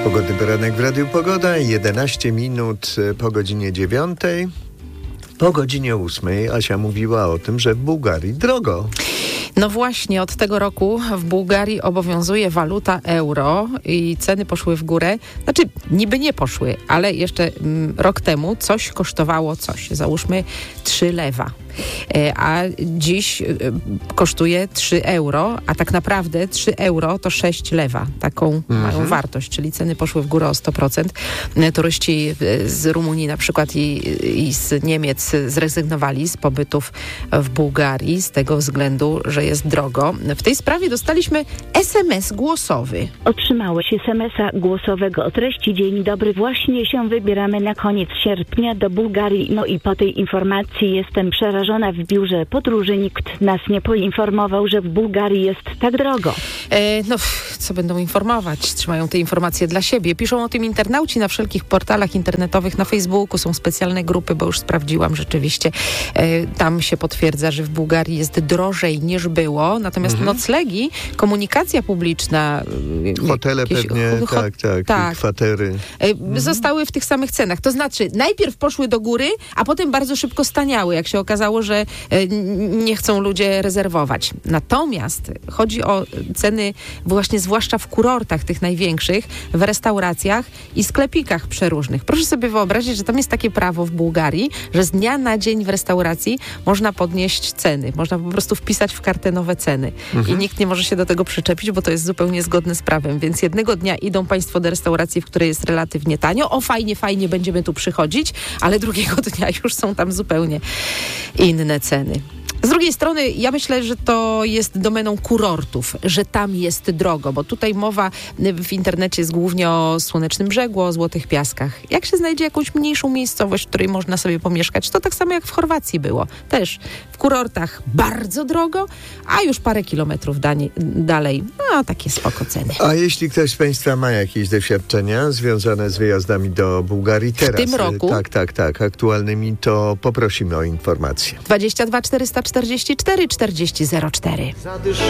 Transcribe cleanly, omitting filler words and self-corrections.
Pogodny poranek w Radiu Pogoda, 11 minut po godzinie 9. Po godzinie 8 Asia mówiła o tym, że w Bułgarii drogo. No właśnie, od tego roku w Bułgarii obowiązuje waluta euro i ceny poszły w górę. Znaczy, niby nie poszły, ale jeszcze rok temu coś kosztowało coś. Załóżmy 3 lewa. A dziś kosztuje 3 euro, a tak naprawdę 3 euro to 6 lewa. Taką mają wartość, czyli ceny poszły w górę o 100%. Turyści z Rumunii na przykład i z Niemiec zrezygnowali z pobytów w Bułgarii z tego względu, że jest drogo. W tej sprawie dostaliśmy SMS głosowy. Otrzymałeś SMS-a głosowego o treści: dzień dobry, właśnie się wybieramy na koniec sierpnia do Bułgarii. No i po tej informacji jestem przerażona. W biurze podróży nikt nas nie poinformował, że w Bułgarii jest tak drogo. No, co będą informować? Trzymają te informacje dla siebie. Piszą o tym internauci na wszelkich portalach internetowych, na Facebooku są specjalne grupy, bo już sprawdziłam rzeczywiście. Tam się potwierdza, że w Bułgarii jest drożej niż było, natomiast noclegi, komunikacja publiczna, hotele pewnie, tak, kwatery. Zostały w tych samych cenach. To znaczy, najpierw poszły do góry, a potem bardzo szybko staniały, jak się okazało, że nie chcą ludzie rezerwować. Natomiast chodzi o ceny właśnie zwłaszcza w kurortach tych największych, w restauracjach i sklepikach przeróżnych. Proszę sobie wyobrazić, że tam jest takie prawo w Bułgarii, że z dnia na dzień w restauracji można podnieść ceny. Można po prostu wpisać w kartę nowe ceny. I nikt nie może się do tego przyczepić, bo to jest zupełnie zgodne z prawem. Więc jednego dnia idą państwo do restauracji, w której jest relatywnie tanio. O, fajnie, będziemy tu przychodzić, ale drugiego dnia już są tam zupełnie inne ceny. Z drugiej strony, ja myślę, że to jest domeną kurortów, że tam jest drogo, bo tutaj mowa w internecie jest głównie o Słonecznym Brzegu, o Złotych Piaskach. Jak się znajdzie jakąś mniejszą miejscowość, w której można sobie pomieszkać, to tak samo jak w Chorwacji było. Też w kurortach bardzo drogo, a już parę kilometrów dalej, no takie spoko ceny. A jeśli ktoś z Państwa ma jakieś doświadczenia związane z wyjazdami do Bułgarii teraz, w tym roku, tak, aktualnymi, to poprosimy o informacje. 22 444 40 04.